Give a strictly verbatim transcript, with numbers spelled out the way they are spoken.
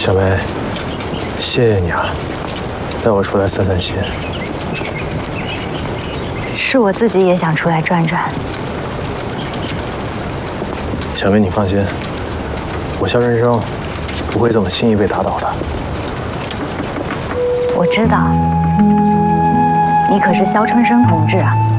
小梅，谢谢你啊，带我出来散散心。 是我自己也想出来转转。 小梅，你放心，我肖人生不会这么轻易被打倒的。 我知道，你可是肖春生同志啊。